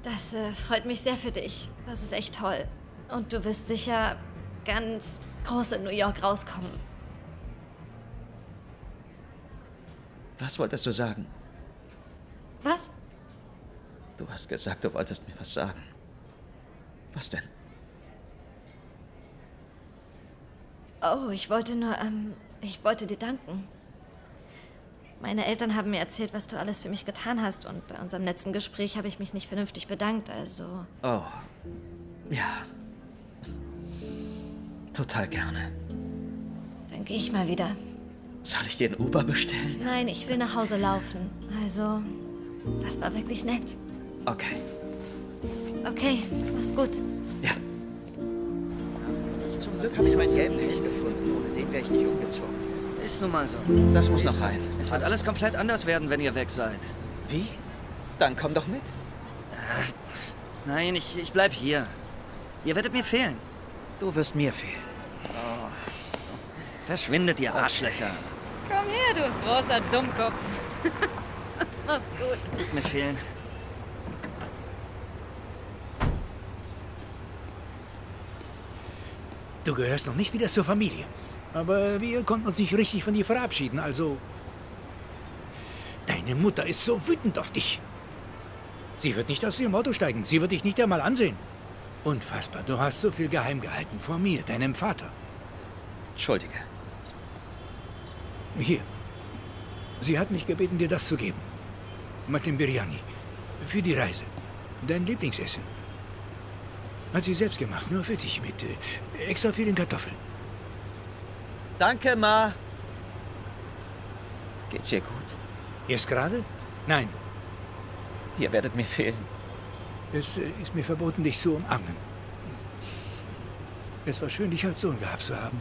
Das freut mich sehr für dich. Das ist echt toll. Und du wirst sicher ganz groß in New York rauskommen. Was wolltest du sagen? Was? Du hast gesagt, du wolltest mir was sagen. Was denn? Oh, ich wollte dir danken. Meine Eltern haben mir erzählt, was du alles für mich getan hast. Und bei unserem letzten Gespräch habe ich mich nicht vernünftig bedankt, also... Oh, ja. Total gerne. Dann gehe ich mal wieder. Soll ich dir ein Uber bestellen? Nein, ich will nach Hause laufen. Also, das war wirklich nett. Okay. Okay, mach's gut. Ja. Zum Glück habe ich meinen gelben Hecht gefunden. Ohne den wäre ich nicht umgezogen. Ist nun mal so. Das muss noch rein. Es wird alles komplett anders werden, wenn ihr weg seid. Wie? Dann komm doch mit. Nein, ich bleib hier. Ihr werdet mir fehlen. Du wirst mir fehlen. Verschwindet, ihr Arschlöcher. Komm her, du großer Dummkopf. Mach's gut. Du wirst mir fehlen. Du gehörst noch nicht wieder zur Familie. Aber wir konnten uns nicht richtig von dir verabschieden, also... Deine Mutter ist so wütend auf dich. Sie wird nicht aus ihrem Auto steigen. Sie wird dich nicht einmal ansehen. Unfassbar, du hast so viel geheim gehalten vor mir, deinem Vater. Entschuldige. Hier. Sie hat mich gebeten, dir das zu geben. Mutton Biryani. Für die Reise. Dein Lieblingsessen. Hat sie selbst gemacht, nur für dich, mit extra vielen Kartoffeln. Danke, Ma. Geht's dir gut? Erst gerade? Nein. Ihr werdet mir fehlen. Es ist mir verboten, dich zu umarmen. Es war schön, dich als Sohn gehabt zu haben.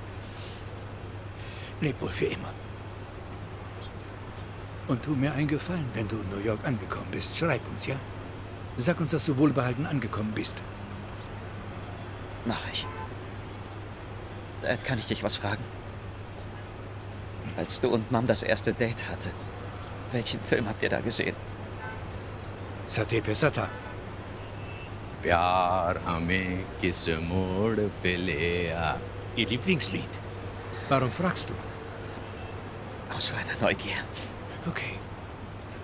Leb wohl für immer. Und tu mir einen Gefallen, wenn du in New York angekommen bist. Schreib uns, ja? Sag uns, dass du wohlbehalten angekommen bist. Mach ich. Dad, kann ich dich was fragen? Als du und Mom das erste Date hattet, welchen Film habt ihr da gesehen? Sate pe Sata. प्यार हमें किस मोड़ पे ले आ. Ihr Lieblingslied. Warum fragst du? Aus reiner Neugier. Okay.